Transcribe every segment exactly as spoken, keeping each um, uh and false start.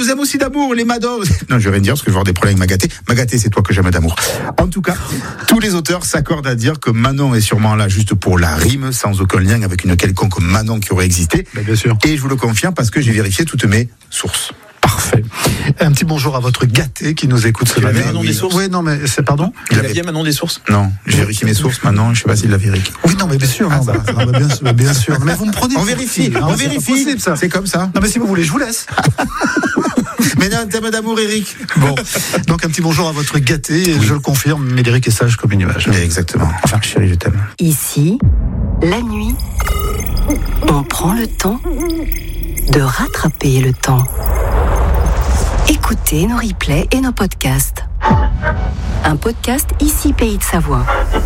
vous aime aussi d'amour, les Mados. Non, je vais rien dire parce que je vais avoir des problèmes avec Magaté. Magaté, c'est toi que j'aime d'amour. En tout cas, tous les auteurs s'accordent à dire que Manon est sûrement là juste pour la rime, sans aucun lien avec une quelconque Manon qui aurait existé. Ben, bien sûr. Et je vous le confirme parce que j'ai vérifié toutes mes sources. Parfait. Un petit bonjour à votre Gaté qui nous écoute ce matin. Manon oui. des sources. Oui, non, mais c'est pardon. Il avait bien Manon des sources. Non, j'ai vérifié mes sources maintenant. Je sais pas s'il l'a vérifié. Oui, non, mais bien sûr. Non, bah, non, bah, bien, bah, bien sûr. Mais vous me prenez. On pour vérifie. qui, hein, On c'est pas vérifie. possible, ça. C'est comme ça. Non, mais si vous voulez, je vous laisse. Mais non, un thème d'amour, Eric. Bon, donc un petit bonjour à votre Gaté. Et Oui. je le confirme, Médéric est sage comme une nuage. Exactement. Enfin, chérie, je t'aime. Ici, la nuit, on prend le temps de rattraper le temps. Écoutez nos replays et nos podcasts. Un podcast Ici Pays de Savoie.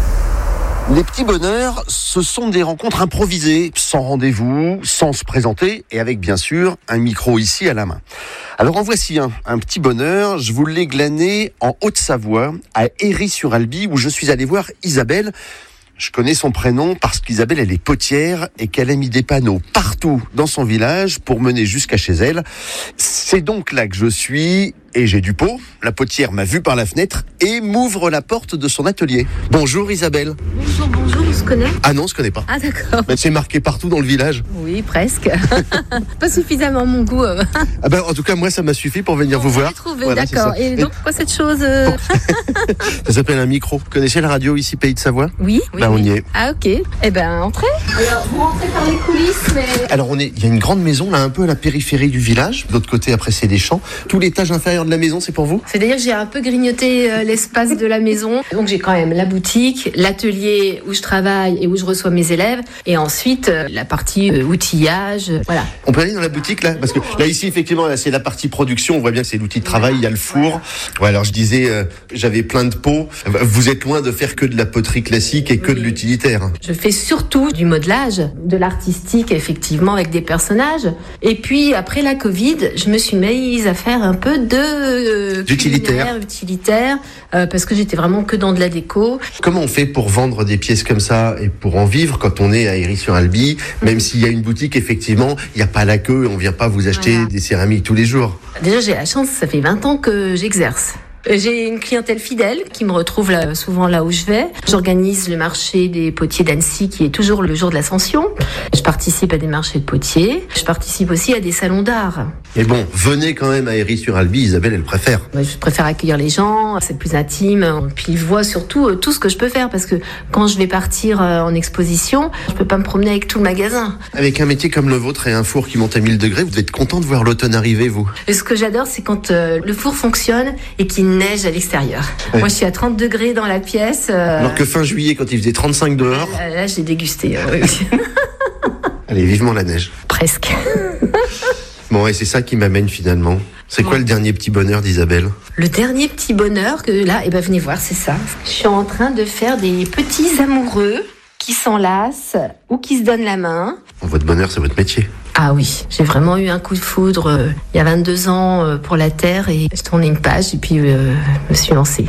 Les petits bonheurs, ce sont des rencontres improvisées, sans rendez-vous, sans se présenter, et avec bien sûr un micro ici à la main. Alors en voici un, un petit bonheur, je vous l'ai glané en Haute-Savoie, à Héry-sur-Albi, où je suis allé voir Isabelle. Je connais son prénom parce qu'Isabelle, elle est potière et qu'elle a mis des panneaux partout dans son village pour mener jusqu'à chez elle. C'est donc là que je suis et j'ai du pot. La potière m'a vu par la fenêtre et m'ouvre la porte de son atelier. Bonjour Isabelle. Bonjour, bonjour, on se connaît? Ah non, on se connaît pas. Ah d'accord. Mais c'est marqué partout dans le village. Oui, presque. Pas suffisamment mon goût. euh. Ah ben, en tout cas, moi, ça m'a suffi pour venir On vous va voir. les trouver, Voilà, c'est d'accord. ça. Et donc, pourquoi cette chose euh, Ça s'appelle un micro. Vous connaissez la radio ici, Pays de Savoie? Oui, oui. Ben, on oui. y est. Ah ok. Eh ben, entrez. Alors, vous rentrez par les coulisses, mais... Alors, on est, il y a une grande maison, là, un peu à la périphérie du village. De l'autre côté, après, c'est des champs. Tout l'étage inférieur de la maison, c'est pour vous? C'est-à-dire que j'ai un peu grignoté euh, l'espace de la maison. Donc, j'ai quand même la boutique, l'atelier où je travaille et où je reçois mes élèves. Et ensuite, euh, la partie euh, outillage. euh, voilà. On peut aller dans la boutique, là? Parce que là, ici, effectivement, là, c'est la partie production. On voit bien que c'est l'outil de travail. Il y a le four. Ouais, alors, je disais, euh, j'avais plein de pots. Vous êtes loin de faire que de la poterie classique et que Oui. de l'utilitaire. Je fais surtout du modelage, de l'artistique, effectivement, avec des personnages. Et puis, après la Covid, je me suis mise à faire un peu de... euh, D'utilitaire. culinaire, utilitaire, euh, parce que j'étais vraiment que dans de la déco. Comment on fait pour vendre des pièces comme ça et pour en vivre quand on est à Héry-sur-Albi? Même s'il y a une boutique, effectivement, il n'y a pas la queue, on vient pas vous acheter Voilà. des céramiques tous les jours. Déjà, j'ai la chance, ça fait vingt ans que j'exerce. J'ai une clientèle fidèle qui me retrouve là, souvent là où je vais. J'organise le marché des potiers d'Annecy qui est toujours le jour de l'Ascension. Je participe à des marchés de potiers. Je participe aussi à des salons d'art. Mais bon, venez quand même à Héry-sur-Albi, Isabelle, elle préfère. Moi, je préfère accueillir les gens, c'est plus intime. Puis ils voient surtout euh, tout ce que je peux faire parce que quand je vais partir euh, en exposition, je peux pas me promener avec tout le magasin. Avec un métier comme le vôtre et un four qui monte à mille degrés, vous devez être content de voir l'automne arriver, vous. Et ce que j'adore, c'est quand euh, le four fonctionne et qu'il neige à l'extérieur. Ouais. Moi, je suis à trente degrés dans la pièce. euh, Alors que fin juillet, quand il faisait trente-cinq dehors, Là, là, j'ai dégusté. euh, oui, oui. allez, vivement la neige. Presque. Bon, et c'est ça qui m'amène finalement. C'est quoi le dernier petit bonheur d'Isabelle? Le dernier petit bonheur que là, eh ben venez voir, c'est ça. Je suis en train de faire des petits amoureux qui s'enlacent ou qui se donnent la main. Bon, votre bonheur, c'est votre métier. Ah oui, j'ai vraiment eu un coup de foudre euh, il y a vingt-deux ans euh, pour la Terre et je tournais une page et puis euh, je me suis lancée.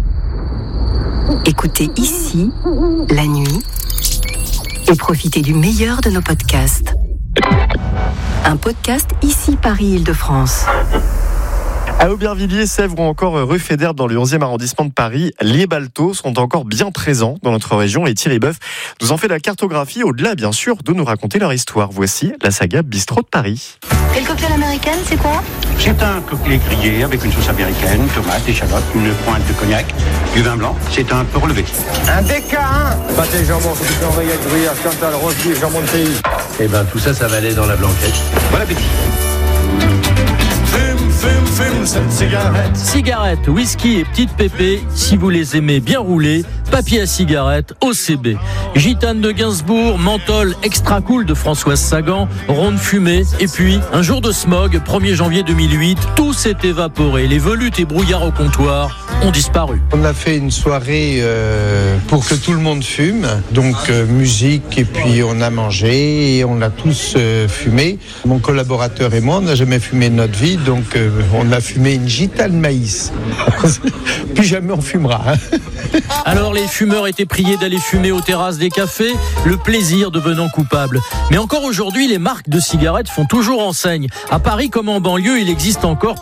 Écoutez Ici, la nuit, et profitez du meilleur de nos podcasts. Un podcast Ici Paris-Île-de-France. À Aubervilliers, Sèvres ou encore rue Fédère dans le onzième arrondissement de Paris, les baltos sont encore bien présents dans notre région et Thierry Boeuf nous en fait la cartographie au-delà bien sûr de nous raconter leur histoire. Voici la saga Bistrot de Paris. Et le cocktail américain, c'est quoi? C'est un cocktail grillé avec une sauce américaine, tomates, échalotes, une pointe de cognac, du vin blanc. C'est un peu relevé. Un D K un pâté jambon, petit oreillette, gruyère, Chantal, rose beef, jambon de pays. Eh ben tout ça, ça va aller dans la blanquette. Bon appétit. Fume, fume cette cigarette. Cigarette, whisky et petite pépé, si vous les aimez bien roulés, papier à cigarette, O C B. Gitane de Gainsbourg, menthol extra cool de Françoise Sagan, ronde fumée, et puis un jour de smog, premier janvier deux mille huit, tout s'est évaporé. Les volutes et brouillards au comptoir ont disparu. On a fait une soirée euh, pour que tout le monde fume, donc euh, musique et puis on a mangé et on a tous euh, fumé. Mon collaborateur et moi, on n'a jamais fumé de notre vie, donc euh, on a fumé une gitane maïs. Puis jamais on fumera. Hein. Alors les fumeurs étaient priés d'aller fumer aux terrasses des cafés, le plaisir devenant coupable. Mais encore aujourd'hui, les marques de cigarettes font toujours enseigne. À Paris comme en banlieue, il existe encore